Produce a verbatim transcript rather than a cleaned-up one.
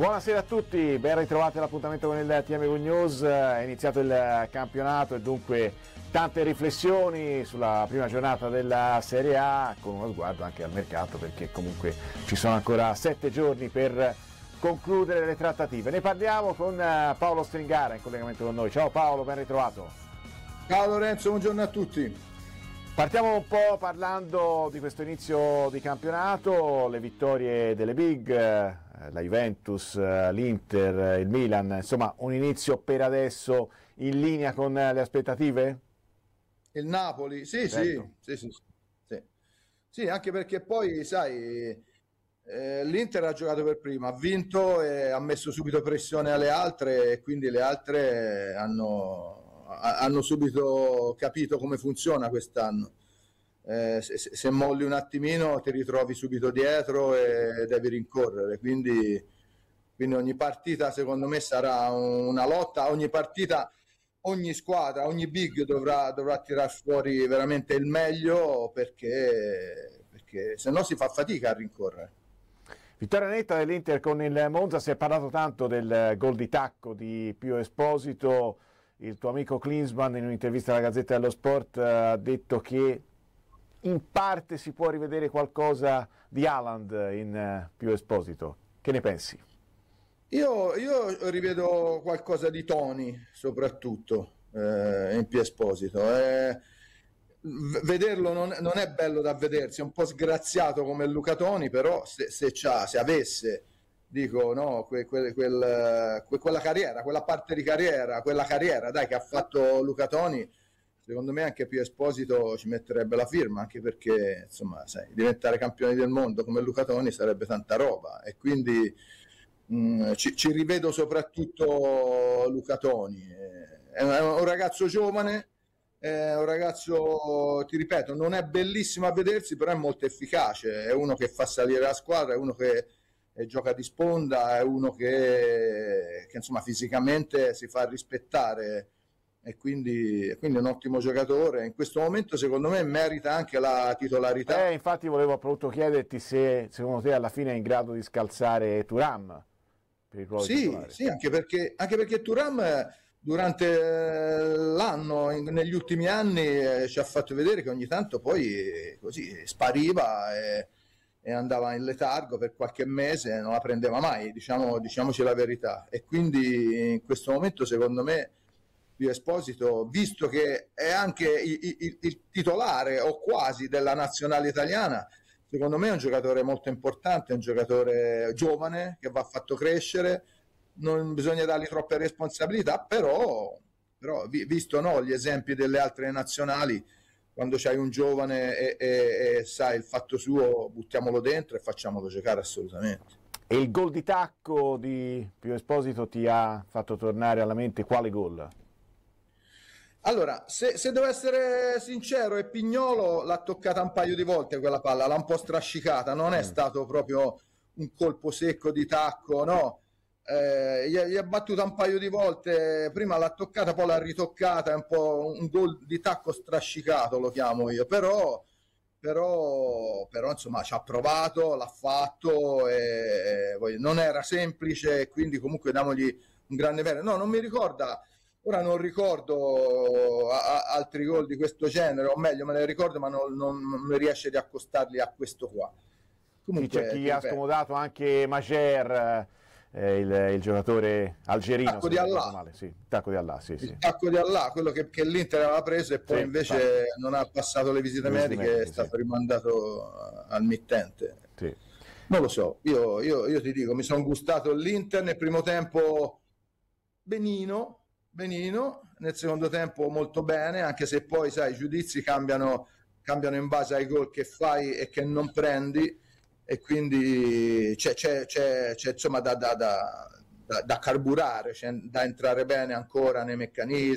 Buonasera a tutti, ben ritrovati all'appuntamento con il T M V News. È iniziato il campionato e dunque tante riflessioni sulla prima giornata della Serie A, con uno sguardo anche al mercato, perché comunque ci sono ancora sette giorni per concludere le trattative. Ne parliamo con Paolo Stringara in collegamento con noi. Ciao Paolo, ben ritrovato. Ciao Lorenzo, buongiorno a tutti. Partiamo un po' parlando di questo inizio di campionato, le vittorie delle big, la Juventus, l'Inter, il Milan, insomma un inizio per adesso in linea con le aspettative? Il Napoli, sì, certo. sì, sì, sì, sì, sì, anche perché poi sai, eh, l'Inter ha giocato per prima, ha vinto e ha messo subito pressione alle altre e quindi le altre hanno... hanno subito capito come funziona quest'anno. Eh, se, se molli un attimino ti ritrovi subito dietro e devi rincorrere, quindi, quindi ogni partita secondo me sarà una lotta, ogni partita, ogni squadra, ogni big dovrà, dovrà tirar fuori veramente il meglio, perché, perché se no si fa fatica a rincorrere. Vittoria netta dell'Inter con il Monza. Si è parlato tanto del gol di tacco di Pio Esposito. Il tuo amico Klinsmann in un'intervista alla Gazzetta dello Sport ha detto che in parte si può rivedere qualcosa di Haaland in Pio Esposito. Che ne pensi? Io, io rivedo qualcosa di Toni soprattutto eh, in Pio Esposito. Eh, vederlo non, non è bello da vedersi, è un po' sgraziato come Luca Toni, però se, se, c'ha, se avesse... dico no, que, que, quel, que, quella carriera, quella parte di carriera, quella carriera dai che ha fatto Luca Toni, secondo me anche Pio Esposito ci metterebbe la firma, anche perché insomma sai, diventare campioni del mondo come Luca Toni sarebbe tanta roba, e quindi mh, ci, ci rivedo soprattutto Luca Toni. È un, è un ragazzo giovane, è un ragazzo, ti ripeto, non è bellissimo a vedersi, però è molto efficace, è uno che fa salire la squadra, è uno che e gioca di sponda, è uno che, che insomma fisicamente si fa rispettare, e quindi, quindi è un ottimo giocatore. In questo momento secondo me merita anche la titolarità. Eh, infatti volevo appunto chiederti se secondo te alla fine è in grado di scalzare Thuram per il ruolo sì, titolare. Sì, anche perché, anche perché Thuram durante l'anno, in, negli ultimi anni eh, ci ha fatto vedere che ogni tanto poi così spariva e e andava in letargo per qualche mese, non la prendeva mai, diciamo, diciamoci la verità. E quindi in questo momento secondo me Pio Esposito, visto che è anche il, il, il titolare o quasi della nazionale italiana, secondo me è un giocatore molto importante, è un giocatore giovane che va fatto crescere, non bisogna dargli troppe responsabilità, però, però visto no, gli esempi delle altre nazionali, quando c'hai un giovane e, e, e sai il fatto suo, buttiamolo dentro e facciamolo giocare assolutamente. E il gol di tacco di Pio Esposito ti ha fatto tornare alla mente quale gol? Allora, se, se devo essere sincero, e Pignolo l'ha toccata un paio di volte quella palla, l'ha un po' strascicata, non è mm. stato proprio un colpo secco di tacco, no. Eh, gli, gli è battuta un paio di volte, prima l'ha toccata, poi l'ha ritoccata, è un po' un gol di tacco strascicato lo chiamo io, però, però, però insomma ci ha provato, l'ha fatto e, e non era semplice, quindi comunque diamogli un grande merito. No, non mi ricorda, ora non ricordo a, a, altri gol di questo genere, o meglio me ne ricordo ma non, non, non riesce ad accostarli a questo qua. Comunque, sì, c'è chi ha scomodato anche Majer, Eh, il, il giocatore algerino, il tacco di Allah, sì, il tacco di Allah, sì, il sì. tacco di Allah, quello che, che l'Inter aveva preso e poi sì, invece infatti. non ha passato le visite le mediche, mediche, è stato sì. rimandato al mittente. Sì. Non lo so, io, io, io ti dico, mi sono gustato l'Inter nel primo tempo benino, benino, nel secondo tempo molto bene, anche se poi sai i giudizi cambiano, cambiano in base ai gol che fai e che non prendi. E quindi c'è, c'è, c'è, c'è insomma da, da, da, da, da carburare, c'è da entrare bene ancora nei meccanismi,